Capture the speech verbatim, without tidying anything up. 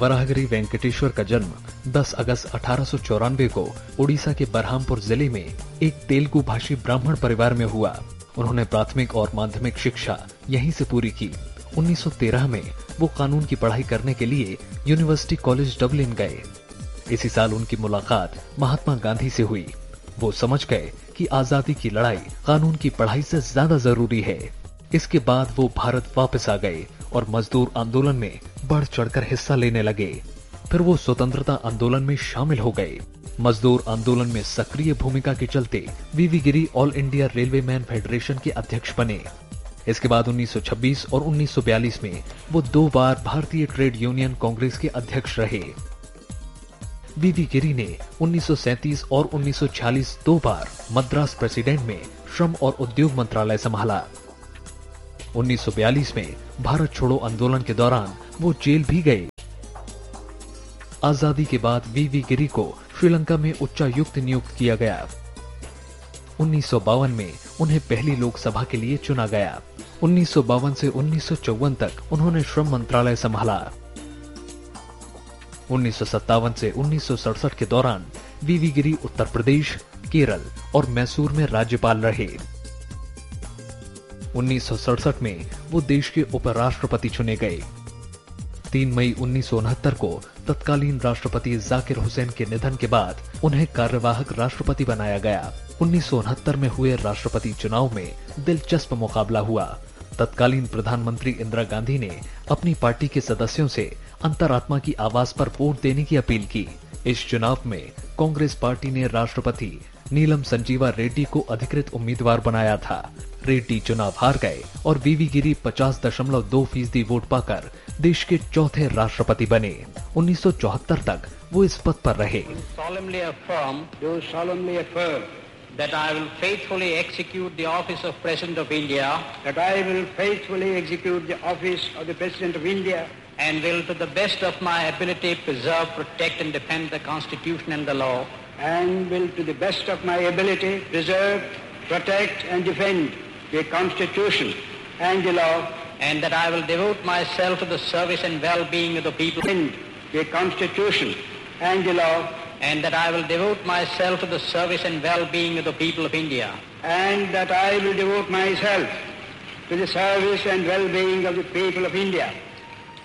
वराहगिरी वेंकटेश्वर का जन्म दस अगस्त अठारह सौ चौरानवे को उड़ीसा के बरहामपुर जिले में एक तेलुगु भाषी ब्राह्मण परिवार में हुआ। उन्होंने प्राथमिक और माध्यमिक शिक्षा यहीं से पूरी की। उन्नीस सौ तेरह में वो कानून की पढ़ाई करने के लिए यूनिवर्सिटी कॉलेज डबलिन गए। इसी साल उनकी मुलाकात महात्मा गांधी से हुई। वो समझ गए कि आजादी की लड़ाई कानून की पढ़ाई से ज्यादा जरूरी है। इसके बाद वो भारत वापस आ गए और मजदूर आंदोलन में बढ़ चढ़कर हिस्सा लेने लगे। फिर वो स्वतंत्रता आंदोलन में शामिल हो गए। मजदूर आंदोलन में सक्रिय भूमिका के चलते वीवी गिरी all India railway man federation के अध्यक्ष बने। इसके बाद उन्नीस सौ छब्बीस और उन्नीस सौ बयालीस में वो दो बार भारतीय ट्रेड यूनियन कांग्रेस के अध्यक्ष रहे। वीवी गिरी ने उन्नीस सौ सैंतीस और उन्नीस सौ छियालीस दो बार मद्रास प्रेसिडेंट में श्रम और उद्योग मंत्रालय संभाला। उन्नीस सौ बयालीस में भारत छोड़ो आंदोलन के दौरान वो जेल भी गए। आजादी के बाद वीवी गिरी को श्रीलंका में उच्चायुक्त नियुक्त किया गया। उन्नीस सौ बावन में उन्हें पहली लोकसभा के लिए चुना गया। उन्नीस सौ बावन से उन्नीस सौ चौवन तक उन्होंने श्रम मंत्रालय संभाला। उन्नीस सौ सत्तावन से उन्नीस सौ सड़सठ के दौरान वीवी गिरी उत्तर प्रदेश, केरल और मैसूर में राज्यपाल रहे। उन्नीस सौ सड़सठ में वो देश के उपराष्ट्रपति चुने गए। तीन मई उन्नीस सौ उनहत्तर को तत्कालीन राष्ट्रपति जाकिर हुसैन के निधन के बाद उन्हें कार्यवाहक राष्ट्रपति बनाया गया। उन्नीस सौ उनहत्तर में हुए राष्ट्रपति चुनाव में दिलचस्प मुकाबला हुआ। तत्कालीन प्रधानमंत्री इंदिरा गांधी ने अपनी पार्टी के सदस्यों से अंतरात्मा की आवाज पर वोट देने की अपील की। इस चुनाव में कांग्रेस पार्टी ने राष्ट्रपति नीलम संजीवा रेड्डी को अधिकृत उम्मीदवार बनाया था। रेड्डी चुनाव हार गए और वीवी गिरी पचास दशमलव दो फीसदी वोट पाकर देश के चौथे राष्ट्रपति बने। उन्नीस सौ चौहत्तर तक वो इस पद पर रहे। That I will faithfully execute the office of President of India. That I will faithfully execute the office of the President of India. And will to the best of my ability preserve, protect and defend the Constitution and the law. And will to the best of my ability preserve, protect and defend the Constitution and the law. And that I will devote myself to the service and well-being of the people. And the Constitution and the law. And that I will devote myself to the service and well-being of the people of India. And that I will devote myself to the service and well-being of the people of India.